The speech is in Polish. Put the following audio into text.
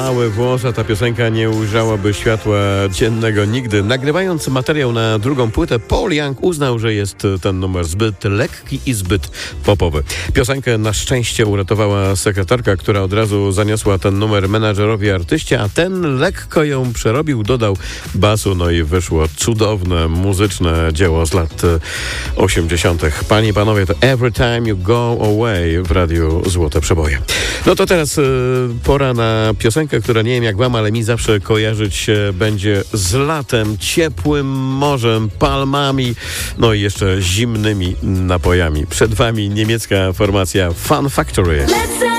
Biały włos, a ta piosenka nie ujrzałaby światła dziennego nigdy. Nagrywając materiał na drugą płytę, Paul Young uznał, że jest ten numer zbyt lekki i zbyt popowy. Piosenkę na szczęście uratowała sekretarka, która od razu zaniosła ten numer menadżerowi artyście, a ten lekko ją przerobił, dodał basu, no i wyszło cudowne, muzyczne dzieło z lat 80. Panie i panowie, to Every Time You Go Away w Radiu Złote Przeboje. No to teraz pora na piosenkę, która nie wiem jak wam, ale mi zawsze kojarzyć się będzie z latem, ciepłym morzem, palmami, no i jeszcze zimnymi napojami. Przed wami niemiecka formacja Fun Factory.